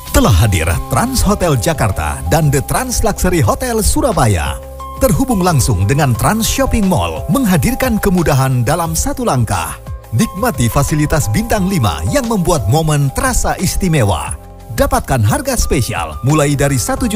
Telah hadir Trans Hotel Jakarta dan The Trans Luxury Hotel Surabaya. Terhubung langsung dengan Trans Shopping Mall, menghadirkan kemudahan dalam satu langkah. Nikmati fasilitas bintang 5 yang membuat momen terasa istimewa. Dapatkan harga spesial mulai dari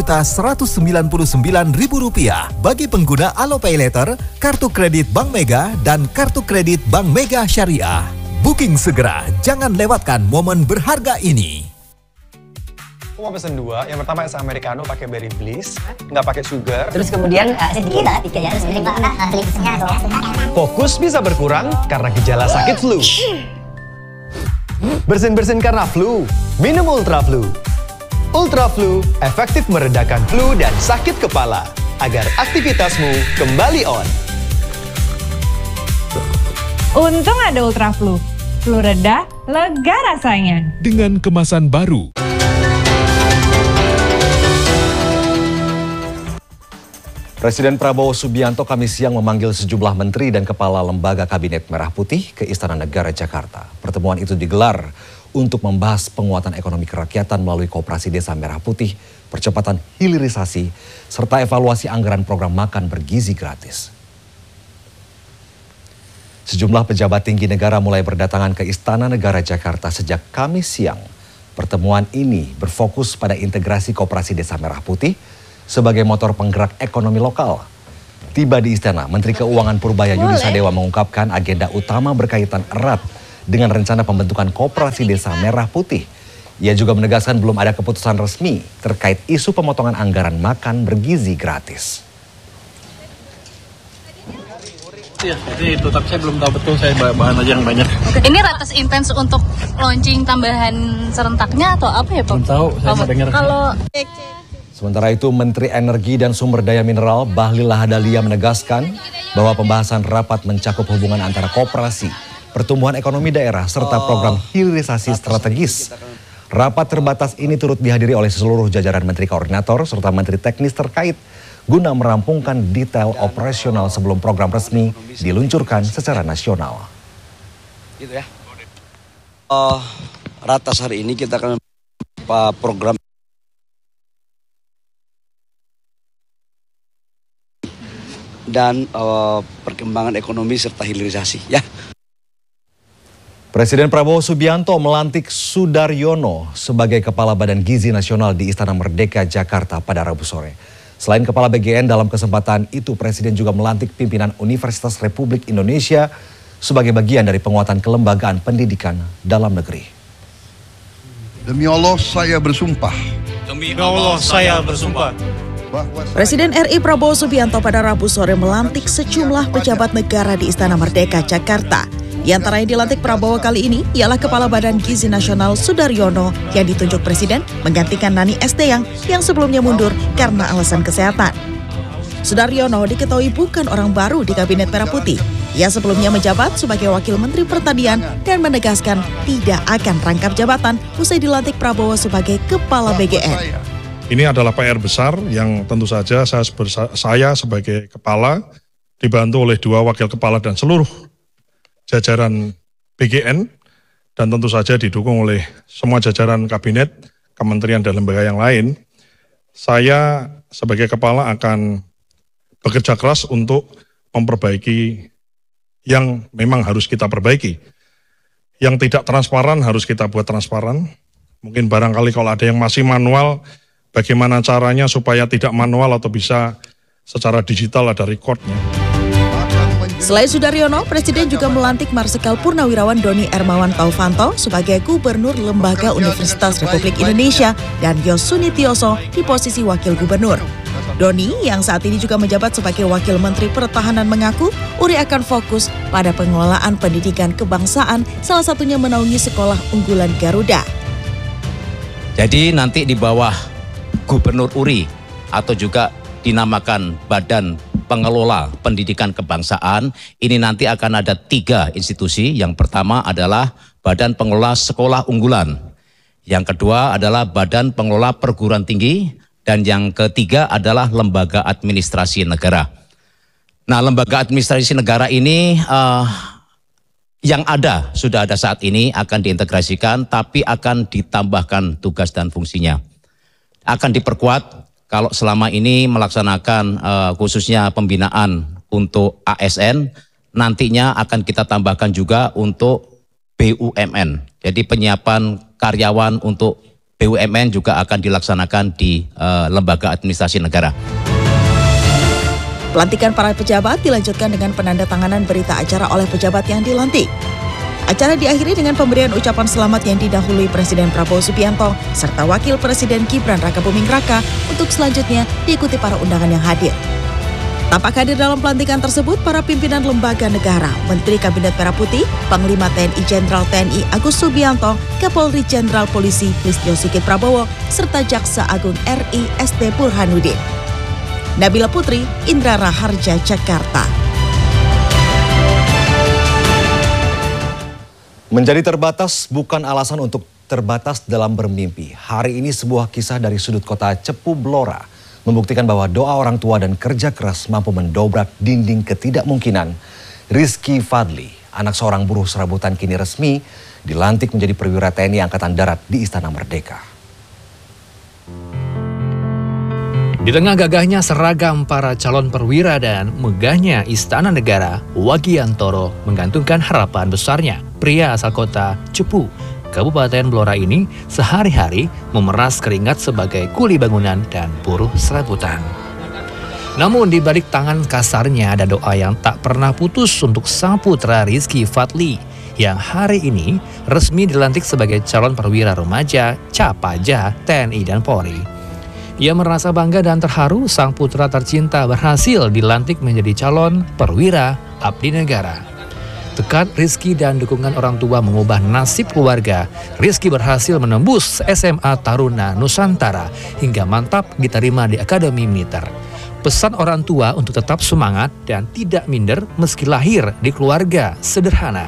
Rp1.199.000 bagi pengguna Alopay Later, kartu kredit Bank Mega, dan kartu kredit Bank Mega Syariah. Booking segera, jangan lewatkan momen berharga ini. Aku mau pesen 2, yang pertama es americano pakai berry bliss, nggak pakai sugar. Terus kemudian sedikit ya, terus Fokus bisa berkurang karena gejala sakit flu. Bersin-bersin karena flu, minum Ultra Flu. Ultra Flu efektif meredakan flu dan sakit kepala agar aktivitasmu kembali on. Untung ada Ultra Flu. Flu reda, lega rasanya. Dengan kemasan baru. Presiden Prabowo Subianto Kamis siang memanggil sejumlah menteri dan kepala lembaga Kabinet Merah Putih ke Istana Negara Jakarta. Pertemuan itu digelar untuk membahas penguatan ekonomi kerakyatan melalui Koperasi Desa Merah Putih, percepatan hilirisasi, serta evaluasi anggaran program makan bergizi gratis. Sejumlah pejabat tinggi negara mulai berdatangan ke Istana Negara Jakarta sejak Kamis siang. Pertemuan ini berfokus pada integrasi Koperasi Desa Merah Putih sebagai motor penggerak ekonomi lokal. Tiba di istana, Menteri Keuangan Purbaya Yudi Sadewa mengungkapkan agenda utama berkaitan erat dengan rencana pembentukan Koperasi Desa Merah Putih. Ia juga menegaskan belum ada keputusan resmi terkait isu pemotongan anggaran makan bergizi gratis. Ya, itu tapi saya belum tahu betul, saya bahan aja yang banyak. Oke. Ini ratas intens untuk launching tambahan serentaknya atau apa ya Pak? Belum tahu, saya nggak dengar. Kalau Sementara itu, Menteri Energi dan Sumber Daya Mineral Bahlil Lahadalia menegaskan bahwa pembahasan rapat mencakup hubungan antara koperasi, pertumbuhan ekonomi daerah, serta program hilirisasi strategis. Rapat terbatas ini turut dihadiri oleh seluruh jajaran Menteri Koordinator serta Menteri Teknis terkait guna merampungkan detail operasional sebelum program resmi diluncurkan secara nasional. Gitu ya. Ratas hari ini kita akan program dan perkembangan ekonomi serta hilirisasi ya. Presiden Prabowo Subianto melantik Sudaryono sebagai Kepala Badan Gizi Nasional di Istana Merdeka Jakarta pada Rabu sore. Selain Kepala BGN, dalam kesempatan itu Presiden juga melantik pimpinan Universitas Republik Indonesia sebagai bagian dari penguatan kelembagaan pendidikan dalam negeri. Demi Allah saya bersumpah. Demi Allah saya bersumpah. Presiden RI Prabowo Subianto pada Rabu sore melantik sejumlah pejabat negara di Istana Merdeka Jakarta. Di antara yang dilantik Prabowo kali ini ialah Kepala Badan Gizi Nasional Sudaryono yang ditunjuk Presiden menggantikan Nani Esteyang yang sebelumnya mundur karena alasan kesehatan. Sudaryono diketahui bukan orang baru di Kabinet Merah Putih. Ia sebelumnya menjabat sebagai Wakil Menteri Pertanian dan menegaskan tidak akan rangkap jabatan usai dilantik Prabowo sebagai Kepala BGN. Ini adalah PR besar yang tentu saja saya sebagai kepala dibantu oleh 2 wakil kepala dan seluruh jajaran BGN dan tentu saja didukung oleh semua jajaran kabinet, kementerian dan lembaga yang lain. Saya sebagai kepala akan bekerja keras untuk memperbaiki yang memang harus kita perbaiki. Yang tidak transparan harus kita buat transparan. Mungkin barangkali kalau ada yang masih manual, bagaimana caranya supaya tidak manual atau bisa secara digital ada recordnya. Selain Sudaryono, Presiden juga melantik Marsikal Purnawirawan Doni Ermawan Taufanto sebagai Gubernur Lembaga Universitas Republik Indonesia dan Yosuni Tioso di posisi Wakil Gubernur. Doni yang saat ini juga menjabat sebagai Wakil Menteri Pertahanan mengaku Uri akan fokus pada pengelolaan pendidikan kebangsaan, salah satunya menaungi sekolah unggulan Garuda. Jadi nanti di bawah Gubernur Uri atau juga dinamakan Badan Pengelola Pendidikan Kebangsaan, ini nanti akan ada 3 institusi. Yang pertama adalah Badan Pengelola Sekolah Unggulan, yang kedua adalah Badan Pengelola Perguruan Tinggi, dan yang ketiga adalah Lembaga Administrasi Negara. Nah, Lembaga Administrasi Negara ini yang ada, sudah ada saat ini akan diintegrasikan, tapi akan ditambahkan tugas dan fungsinya. Akan diperkuat kalau selama ini melaksanakan khususnya pembinaan untuk ASN, nantinya akan kita tambahkan juga untuk BUMN. Jadi penyiapan karyawan untuk BUMN juga akan dilaksanakan di lembaga administrasi negara. Pelantikan para pejabat dilanjutkan dengan penandatanganan berita acara oleh pejabat yang dilantik. Acara diakhiri dengan pemberian ucapan selamat yang didahului Presiden Prabowo Subianto serta Wakil Presiden Gibran Rakabuming Raka untuk selanjutnya diikuti para undangan yang hadir. Tampak hadir dalam pelantikan tersebut para pimpinan lembaga negara, Menteri Kabinet Merah Putih, Panglima TNI Jenderal TNI Agus Subianto, Kapolri Jenderal Polisi Listio Sigit Prabowo, serta Jaksa Agung RI SD Burhanuddin. Nabila Putri, Indra Raharja, Jakarta. Menjadi terbatas bukan alasan untuk terbatas dalam bermimpi. Hari ini sebuah kisah dari sudut kota Cepu Blora membuktikan bahwa doa orang tua dan kerja keras mampu mendobrak dinding ketidakmungkinan. Rizky Fadli, anak seorang buruh serabutan, kini resmi dilantik menjadi perwira TNI Angkatan Darat di Istana Merdeka. Di tengah gagahnya seragam para calon perwira dan megahnya Istana Negara, Wagiantoro menggantungkan harapan besarnya. Pria asal kota Cepu, Kabupaten Blora ini sehari-hari memeras keringat sebagai kuli bangunan dan buruh serabutan. Namun di balik tangan kasarnya ada doa yang tak pernah putus untuk sang putra Rizky Fadli yang hari ini resmi dilantik sebagai calon perwira remaja Capaja TNI dan Polri. Ia merasa bangga dan terharu sang putra tercinta berhasil dilantik menjadi calon perwira abdi negara. Tekad Rizky dan dukungan orang tua mengubah nasib keluarga. Rizky berhasil menembus SMA Taruna Nusantara hingga mantap diterima di Akademi Militer. Pesan orang tua untuk tetap semangat dan tidak minder meski lahir di keluarga sederhana.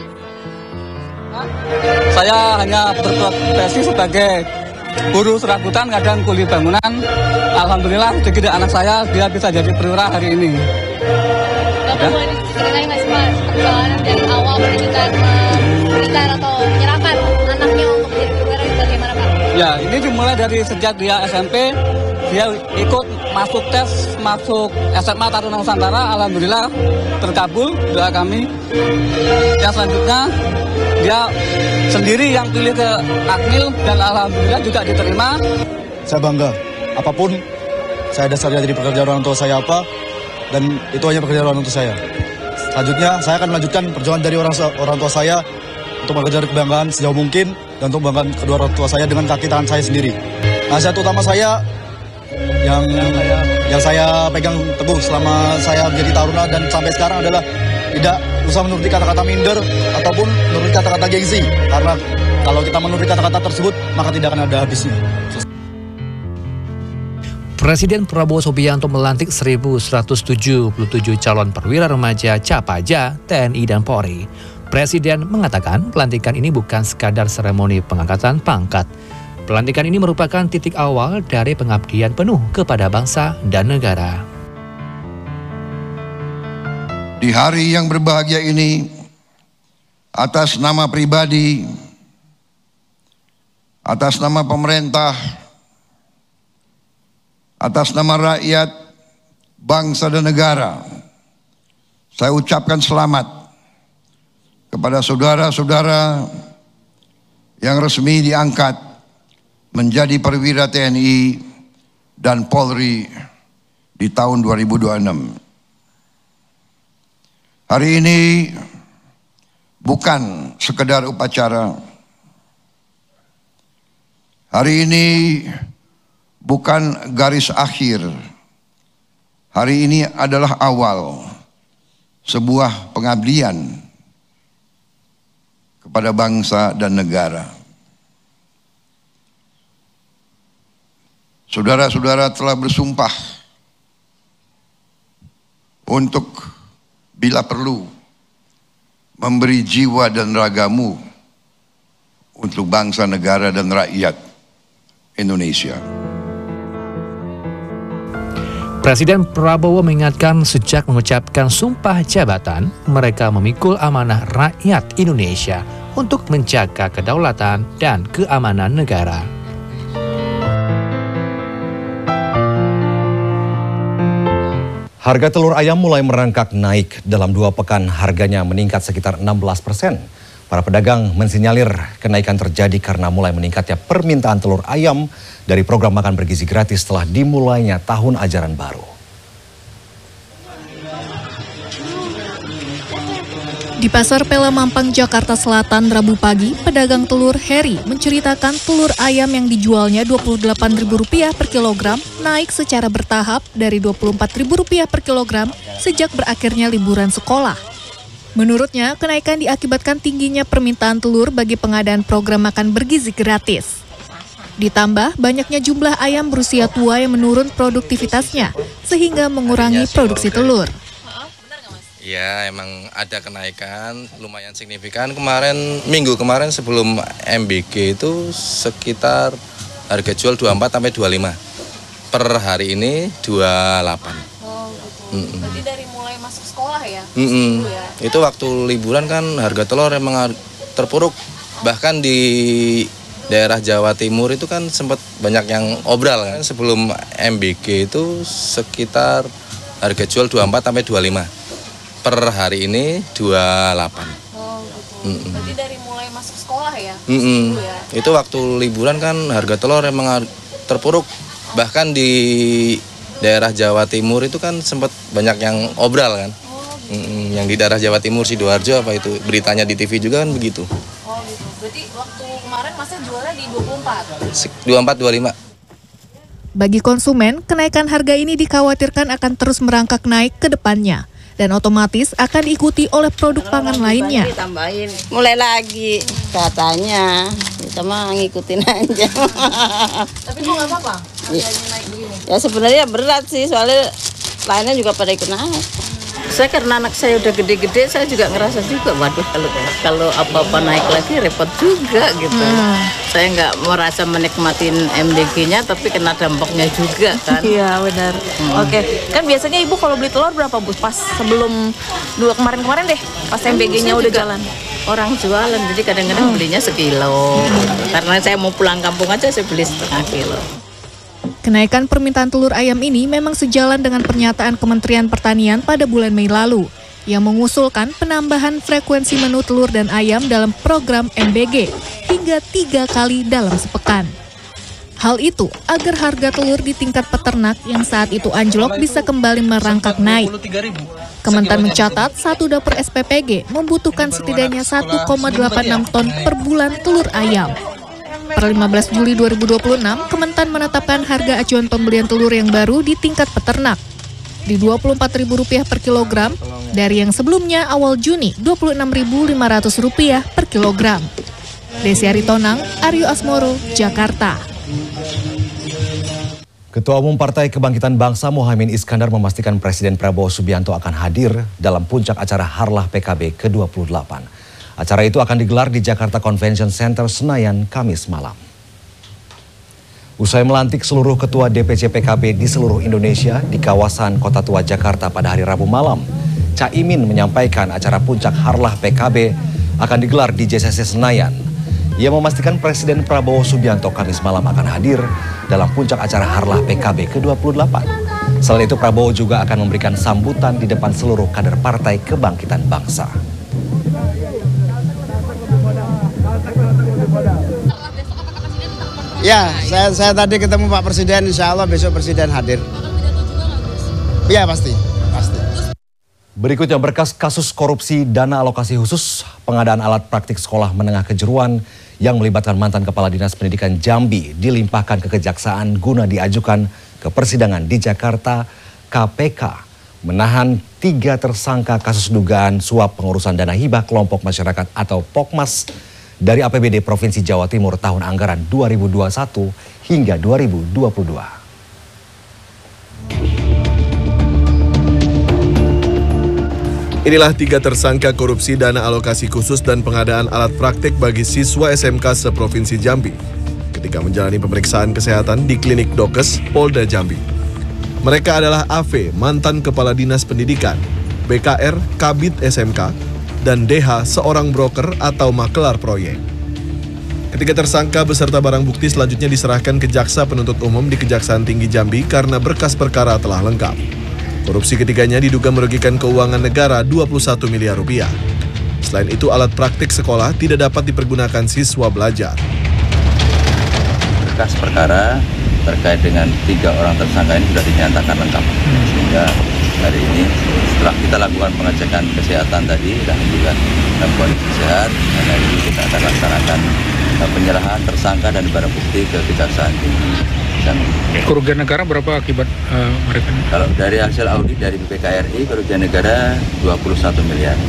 Saya hanya berprofesi sebagai buruh serabutan, kadang kuli bangunan. Alhamdulillah rezeki dari anak saya, dia bisa jadi perwira hari ini. Bapak boleh ceritain nggak sih Pak perjalanan dari awal pendidikan militer atau menyerahkan anaknya untuk jadi perwira itu bagaimana Pak? Ya, ini dimulai dari sejak dia SMP, dia ikut masuk tes, masuk SMA Taruna Nusantara. Alhamdulillah terkabul doa kami. Yang selanjutnya dia sendiri yang pilih ke Akmil dan alhamdulillah juga diterima. Saya bangga, apapun saya dasarnya jadi pekerjaan orang tua saya apa, dan itu hanya pekerjaan orang tua saya. Selanjutnya saya akan melanjutkan perjuangan dari orang tua saya untuk mengejar kebanggaan sejauh mungkin dan untuk membanggakan kedua orang tua saya dengan kaki tangan saya sendiri. Nasihat utama saya yang saya pegang teguh selama saya menjadi taruna dan sampai sekarang adalah tidak usah menuruti kata-kata minder ataupun menuruti kata-kata gengsi, karena kalau kita menuruti kata-kata tersebut maka tidak akan ada habisnya. Presiden Prabowo Subianto melantik 1.177 calon perwira remaja Capaja, TNI dan Polri. Presiden mengatakan pelantikan ini bukan sekadar seremoni pengangkatan pangkat. Pelantikan ini merupakan titik awal dari pengabdian penuh kepada bangsa dan negara. Di hari yang berbahagia ini, atas nama pribadi, atas nama pemerintah, atas nama rakyat, bangsa dan negara, saya ucapkan selamat kepada saudara-saudara yang resmi diangkat menjadi perwira TNI dan Polri di tahun 2026. Hari ini bukan sekedar upacara. Hari ini bukan garis akhir. Hari ini adalah awal sebuah pengabdian kepada bangsa dan negara. Saudara-saudara telah bersumpah untuk bila perlu memberi jiwa dan ragamu untuk bangsa, negara, dan rakyat Indonesia. Presiden Prabowo mengingatkan sejak mengucapkan sumpah jabatan, mereka memikul amanah rakyat Indonesia untuk menjaga kedaulatan dan keamanan negara. Harga telur ayam mulai merangkak naik. Dalam 2 pekan harganya meningkat sekitar 16%. Para pedagang mensinyalir kenaikan terjadi karena mulai meningkatnya permintaan telur ayam dari program makan bergizi gratis setelah dimulainya tahun ajaran baru. Di Pasar Pela Mampang, Jakarta Selatan, Rabu pagi, pedagang telur Heri menceritakan telur ayam yang dijualnya Rp28.000 per kilogram naik secara bertahap dari Rp24.000 per kilogram sejak berakhirnya liburan sekolah. Menurutnya, kenaikan diakibatkan tingginya permintaan telur bagi pengadaan program makan bergizi gratis. Ditambah banyaknya jumlah ayam berusia tua yang menurun produktivitasnya, sehingga mengurangi produksi telur. Ya, emang ada kenaikan lumayan signifikan. Minggu kemarin sebelum MBG itu sekitar harga jual 24 sampai 25. Per hari ini 28. Oh, gitu. Berarti dari mulai masuk sekolah ya? Ya? Itu waktu liburan kan harga telur emang terpuruk. Bahkan di daerah Jawa Timur itu kan sempat banyak yang obral kan. Sebelum MBG itu sekitar harga jual 24 sampai 25. Per hari ini 28. Oh, gitu. Berarti dari mulai masuk sekolah ya? Ya? Itu waktu liburan kan harga telur emang terpuruk. Bahkan di daerah Jawa Timur itu kan sempat banyak yang obral kan. Yang di daerah Jawa Timur, Sidoarjo apa itu, beritanya di TV juga kan begitu. Oh gitu. Berarti waktu kemarin masnya jualnya di 24? 24, 25. Bagi konsumen, kenaikan harga ini dikhawatirkan akan terus merangkak naik ke depannya. Dan otomatis akan diikuti oleh produk pangan lainnya. Ditambahin, mulai lagi katanya, kita mah ngikutin aja. Tapi kok nggak apa-apa? Ya sebenarnya berat sih, soalnya lainnya juga pada ikut naik. Saya karena anak saya udah gede-gede, saya juga ngerasa juga, waduh kalau apa-apa naik lagi repot juga gitu. Saya nggak merasa menikmatin MBG-nya, tapi kena dampaknya juga kan. Iya benar. Oke, kan biasanya ibu kalau beli telur berapa bu? Pas sebelum kemarin deh, pas MBG-nya udah jalan. Orang jualan, jadi kadang-kadang belinya sekilo. Karena saya mau pulang kampung aja, saya beli setengah kilo. Kenaikan permintaan telur ayam ini memang sejalan dengan pernyataan Kementerian Pertanian pada bulan Mei lalu yang mengusulkan penambahan frekuensi menu telur dan ayam dalam program MBG hingga 3 kali dalam sepekan. Hal itu agar harga telur di tingkat peternak yang saat itu anjlok bisa kembali merangkak naik. Kementan mencatat satu dapur SPPG membutuhkan setidaknya 1,86 ton per bulan telur ayam. Per 15 Juli 2026, Kementan menetapkan harga acuan pembelian telur yang baru di tingkat peternak di Rp24.000 per kilogram dari yang sebelumnya awal Juni Rp26.500 per kilogram. Desi Aritonang, Aryo Asmoro, Jakarta. Ketua Umum Partai Kebangkitan Bangsa Muhaimin Iskandar memastikan Presiden Prabowo Subianto akan hadir dalam puncak acara Harlah PKB ke-28. Acara itu akan digelar di Jakarta Convention Center, Senayan, Kamis malam. Usai melantik seluruh ketua DPC PKB di seluruh Indonesia di kawasan Kota Tua Jakarta pada hari Rabu malam, Caimin menyampaikan acara puncak Harlah PKB akan digelar di JCC Senayan. Ia memastikan Presiden Prabowo Subianto Kamis malam akan hadir dalam puncak acara Harlah PKB ke-28. Selain itu, Prabowo juga akan memberikan sambutan di depan seluruh kader Partai Kebangkitan Bangsa. Ya, saya tadi ketemu Pak Presiden, insya Allah besok Presiden hadir. Iya pasti. Berikutnya berkas kasus korupsi dana alokasi khusus pengadaan alat praktik sekolah menengah kejuruan yang melibatkan mantan Kepala Dinas Pendidikan Jambi dilimpahkan ke Kejaksaan guna diajukan ke persidangan di Jakarta. KPK menahan 3 tersangka kasus dugaan suap pengurusan dana hibah kelompok masyarakat atau POKMAS dari APBD Provinsi Jawa Timur tahun anggaran 2021 hingga 2022. Inilah 3 tersangka korupsi dana alokasi khusus dan pengadaan alat praktik bagi siswa SMK seprovinsi Jambi ketika menjalani pemeriksaan kesehatan di klinik Dokes Polda Jambi. Mereka adalah AV, mantan Kepala Dinas Pendidikan, BKR, Kabid SMK, dan DH, seorang broker atau makelar proyek. Ketiga tersangka beserta barang bukti selanjutnya diserahkan ke Jaksa Penuntut Umum di Kejaksaan Tinggi Jambi karena berkas perkara telah lengkap. Korupsi ketiganya diduga merugikan keuangan negara 21 miliar rupiah. Selain itu, alat praktik sekolah tidak dapat dipergunakan siswa belajar. Berkas perkara terkait dengan 3 orang tersangka ini sudah dinyatakan lengkap. Sehingga hari ini setelah kita lakukan pengecekan kesehatan tadi dan juga dalam kondisi sehat, dan hari ini kita akan laksanakan penyerahan tersangka dan barang bukti ke Kejaksaan Tinggi. Kerugian negara berapa akibat mereka? Kalau dari hasil audit dari BPKRI, kerugian negara 21 miliar.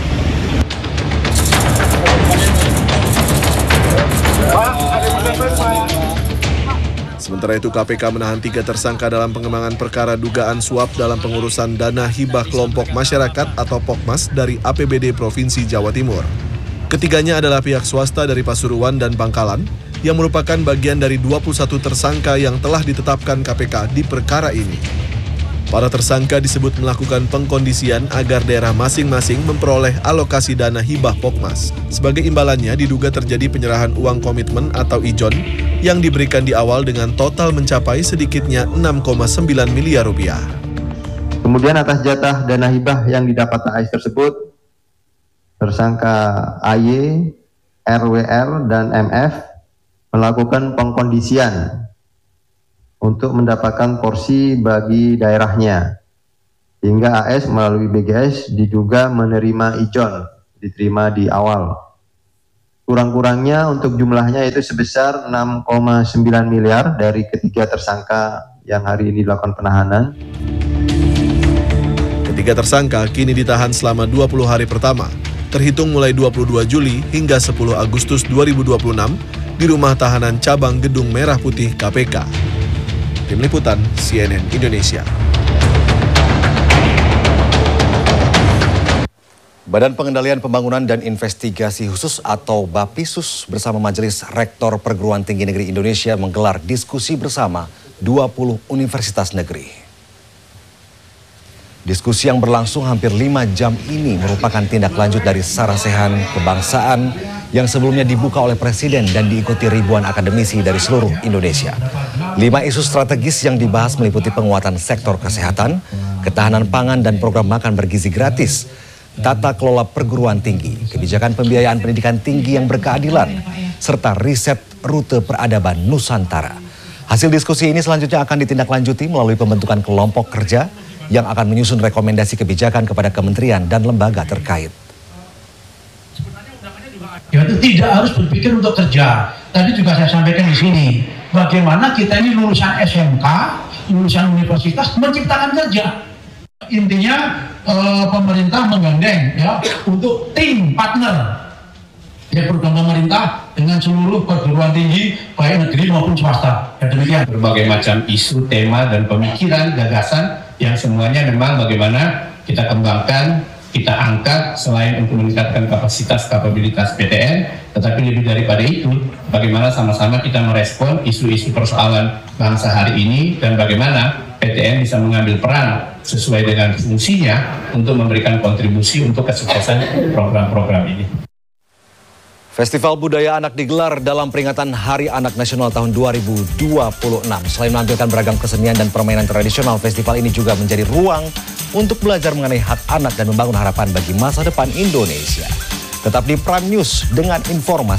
Sementara itu KPK menahan 3 tersangka dalam pengembangan perkara dugaan suap dalam pengurusan dana hibah kelompok masyarakat atau POKMAS dari APBD Provinsi Jawa Timur. Ketiganya adalah pihak swasta dari Pasuruan dan Bangkalan yang merupakan bagian dari 21 tersangka yang telah ditetapkan KPK di perkara ini. Para tersangka disebut melakukan pengkondisian agar daerah masing-masing memperoleh alokasi dana hibah POKMAS. Sebagai imbalannya diduga terjadi penyerahan uang komitmen atau ijon yang diberikan di awal dengan total mencapai sedikitnya 6,9 miliar rupiah. Kemudian atas jatah dana hibah yang didapat AS tersebut, tersangka AY, RWR, dan MF melakukan pengkondisian untuk mendapatkan porsi bagi daerahnya, hingga AS melalui BGS diduga menerima ijon diterima di awal. Kurang-kurangnya untuk jumlahnya itu sebesar 6,9 miliar dari ketiga tersangka yang hari ini dilakukan penahanan. Ketiga tersangka kini ditahan selama 20 hari pertama, terhitung mulai 22 Juli hingga 10 Agustus 2026 di Rumah Tahanan Cabang Gedung Merah Putih KPK. Tim Liputan CNN Indonesia. Badan Pengendalian Pembangunan dan Investigasi Khusus atau BAPISUS bersama Majelis Rektor Perguruan Tinggi Negeri Indonesia menggelar diskusi bersama 20 universitas negeri. Diskusi yang berlangsung hampir 5 jam ini merupakan tindak lanjut dari Sarasehan Kebangsaan yang sebelumnya dibuka oleh Presiden dan diikuti ribuan akademisi dari seluruh Indonesia. 5 isu strategis yang dibahas meliputi penguatan sektor kesehatan, ketahanan pangan dan program makan bergizi gratis, tata kelola perguruan tinggi, kebijakan pembiayaan pendidikan tinggi yang berkeadilan, serta riset rute peradaban Nusantara. Hasil diskusi ini selanjutnya akan ditindaklanjuti melalui pembentukan kelompok kerja yang akan menyusun rekomendasi kebijakan kepada kementerian dan lembaga terkait. Yaitu tidak harus berpikir untuk kerja. Tadi juga saya sampaikan di sini, bagaimana kita ini lulusan SMK, lulusan universitas menciptakan kerja. Intinya pemerintah menggandeng ya untuk tim partner ya program pemerintah dengan seluruh perguruan tinggi baik negeri maupun swasta. Ya, demikian berbagai macam isu, tema dan pemikiran, gagasan yang semuanya memang bagaimana kita kembangkan, kita angkat selain untuk meningkatkan kapasitas PTN, tetapi lebih daripada itu, bagaimana sama-sama kita merespon isu-isu persoalan bangsa hari ini dan bagaimana PTN bisa mengambil peran sesuai dengan fungsinya untuk memberikan kontribusi untuk kesuksesan program-program ini. Festival Budaya Anak digelar dalam peringatan Hari Anak Nasional tahun 2026. Selain menampilkan beragam kesenian dan permainan tradisional, festival ini juga menjadi ruang untuk belajar mengenai hak anak dan membangun harapan bagi masa depan Indonesia. Tetap di Prime News dengan informasi